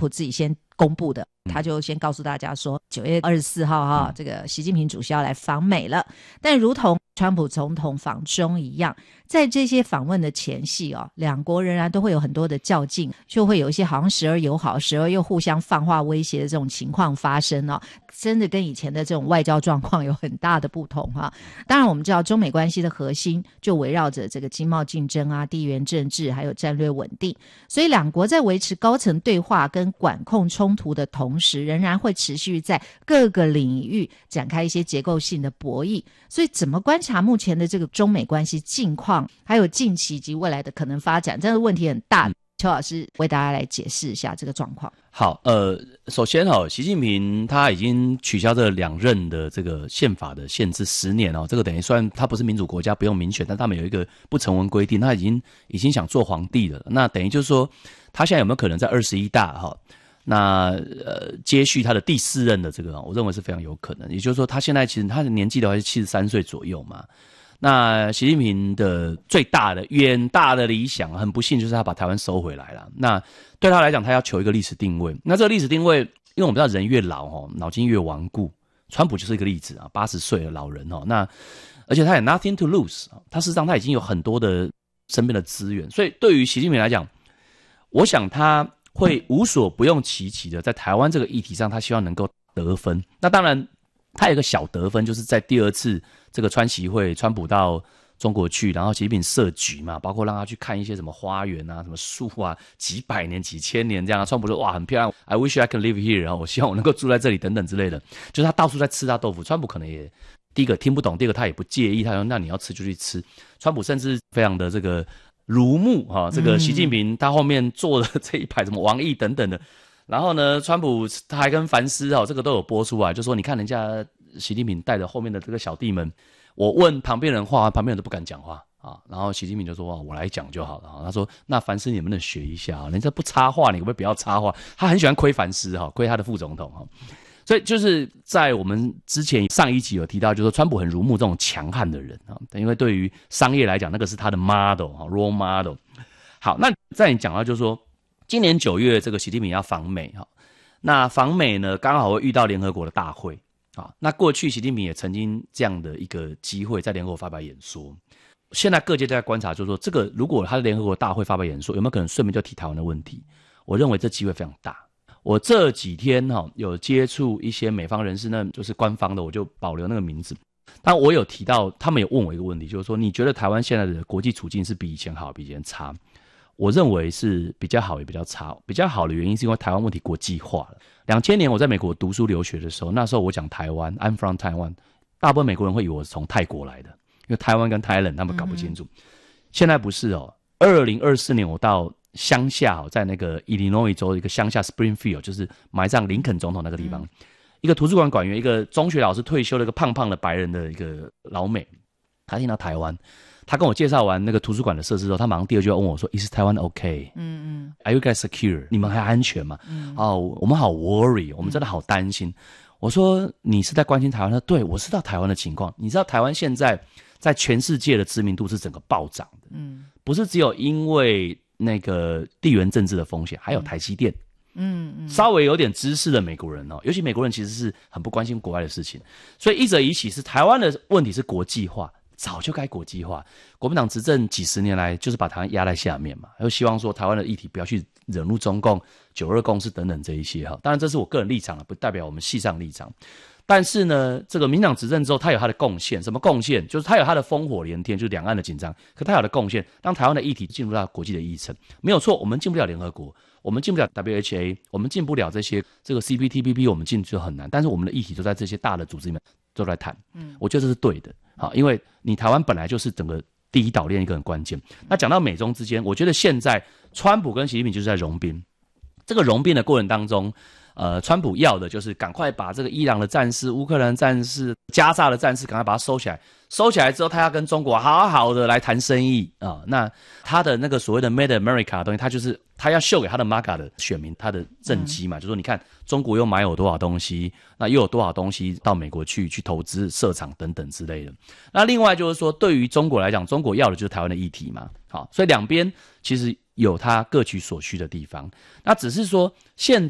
普自己先公布的，他就先告诉大家说9月24号这个习近平主席要来访美了。但如同川普总统访中一样，在这些访问的前夕两国仍然都会有很多的较劲，就会有一些好像时而友好时而又互相放话威胁的这种情况发生真的跟以前的这种外交状况有很大的不同当然我们知道中美关系的核心就围绕着这个经贸竞争地缘政治还有战略稳定，所以两国在维持高层对话跟管控冲突的同时，仍然会持续在各个领域展开一些结构性的博弈。所以怎么观察目前的这个中美关系近况，还有近期及未来的可能发展，这个问题很大。邱老师为大家来解释一下这个状况。 好，首先习近平他已经取消这2任的这个宪法的限制10年这个等于算他不是民主国家不用民选，但他们有一个不成文规定，他已经想做皇帝了。那等于就是说，他现在有没有可能在21大那接续他的第4任的这个，我认为是非常有可能。也就是说，他现在其实他的年纪的话是73岁左右嘛。那习近平的最大的远大的理想，很不幸就是他把台湾收回来了。那对他来讲，他要求一个历史定位。那这个历史定位，因为我们知道人越老脑筋越顽固，川普就是一个例子80岁的老人那而且他也 nothing to lose， 他事实上他已经有很多的身边的资源，所以对于习近平来讲，我想他会无所不用其极的在台湾这个议题上，他希望能够得分。那当然他有一个小得分，就是在第2次这个川习会，川普到中国去，然后习近平设局嘛，包括让他去看一些什么花园什么树几百年几千年这样。川普说哇很漂亮 ，I wish I can live here， 然后我希望我能够住在这里等等之类的，就是他到处在吃他豆腐。川普可能也第一个听不懂，第二个他也不介意，他说那你要吃就去吃。川普甚至非常的这个如沐这个习近平他后面坐的这一排什么王毅等等的。然后呢，川普他还跟凡斯这个都有播出来，就说你看人家习近平带着后面的这个小弟们，我问旁边人话，旁边人都不敢讲话然后习近平就说我来讲就好了他说那凡斯你能不能学一下人家不插话，你可不可以不要插话？他很喜欢亏凡斯亏他的副总统所以就是在我们之前上一集有提到，就是说川普很如沐这种强悍的人因为对于商业来讲，那个是他的 model role model。好，那再讲到就是说，今年9月这个习近平要访美那访美呢刚好会遇到联合国的大会那过去习近平也曾经这样的一个机会在联合国发表演说。现在各界都在观察，就是说这个如果他的联合国大会发表演说，有没有可能顺便就提台湾的问题？我认为这机会非常大。我这几天有接触一些美方人士，那就是官方的，我就保留那个名字。但我有提到，他们有问我一个问题，就是说你觉得台湾现在的国际处境是比以前好比以前差？我认为是比较好也比较差。比较好的原因是因为台湾问题国际化了。2000年我在美国读书留学的时候，那时候我讲台湾 I'm from Taiwan， 大部分美国人会以为我是从泰国来的，因为台湾跟台人他们搞不清楚。现在不是2024年我到乡下在那个 Illinois 州一个乡下 Springfield， 就是埋葬林肯总统那个地方，一个图书馆馆员，一个中学老师退休的一个胖胖的白人的一个老美，他听到台湾，他跟我介绍完那个图书馆的设施之后，他马上第2句要问我说 Is Taiwan okay？ Are you guys secure？ 你们还安全吗？我们好 worry， 我们真的好担心。我说你是在关心台湾的？对，我知道台湾的情况。你知道台湾现在在全世界的知名度是整个暴涨的，不是只有因为那个地缘政治的风险，还有台积电。稍微有点知识的美国人尤其美国人其实是很不关心国外的事情，所以一则以喜是台湾的问题是国际化。早就该国际化，国民党执政几十年来就是把台湾压在下面嘛，又希望说台湾的议题不要去惹怒中共、9·2共识等等这一些当然这是我个人立场不代表我们系上立场。但是呢，这个民党执政之后，他有他的贡献，什么贡献？就是他有他的烽火连天，就是两岸的紧张，可他有的贡献，让台湾的议题进入到国际的议程，没有错，我们进不了联合国，我们进不了 WHA， 我们进不了这些这个 CPTPP， 我们进就很难，但是我们的议题都在这些大的组织里面都在谈，我觉得这是对的。好，因为你台湾本来就是整个第一岛链一个很关键。那讲到美中之间，我觉得现在川普跟习近平就是在融冰，这个融冰的过程当中，川普要的就是赶快把这个伊朗的战事、乌克兰的战事、加沙的战事赶快把它收起来。收起来之后，他要跟中国好好的来谈生意那他的那个所谓的 Made America 的东西，他就是他要秀给他的 MAGA 的选民他的政绩嘛，就说你看中国又买有多少东西，那又有多少东西到美国去投资设厂等等之类的。那另外就是说，对于中国来讲，中国要的就是台湾的议题嘛。好，所以两边其实有他各取所需的地方。那只是说现